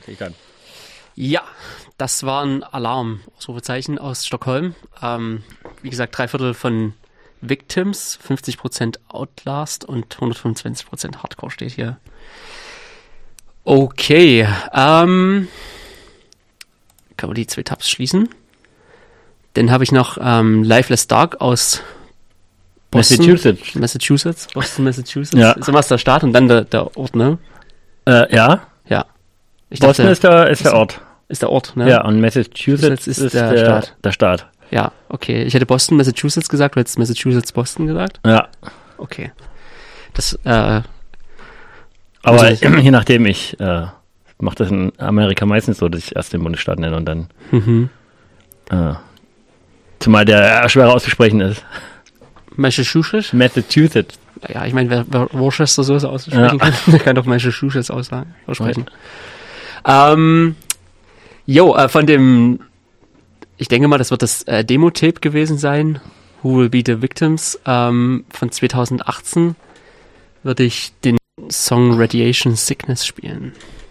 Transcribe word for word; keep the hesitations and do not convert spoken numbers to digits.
ich kann. Ja, das war ein Alarm, Ausrufezeichen aus Stockholm. Ähm, wie gesagt, drei Viertel von Victims, fünfzig Prozent Outlast und hundertfünfundzwanzig Prozent Hardcore steht hier. Okay, ähm, kann man die zwei Tabs schließen. Dann habe ich noch ähm, Lifeless Dark aus Boston, Massachusetts. Massachusetts, Boston, Massachusetts. Ja. Ist immer der Staat und dann der, der Ort, ne? Äh, ja. Ja. Ich Boston dachte, ist der, ist der Ort. Ist der Ort, ne? Ja, und Massachusetts ist, ist der, der Staat. Der Staat. Ja, okay. Ich hätte Boston, Massachusetts gesagt, du hättest Massachusetts, Boston gesagt. Ja. Okay. Das, äh... Aber also, je nachdem, ich äh, mache das in Amerika meistens so, dass ich erst den Bundesstaat nenne und dann... Mhm. Äh, zumal der äh, schwerer auszusprechen ist. Massachusetts? Massachusetts. Ja, ich meine, wer, wer Worcester so aussprechen Ja. kann, der kann doch Massachusetts aussagen, aussprechen. Right. Ähm... Jo, äh, von dem... Ich denke mal, das wird das äh, Demo-Tape gewesen sein. Who Will Be the Victims? Ähm, von zwanzig achtzehn würde ich den Song Radiation Sickness spielen.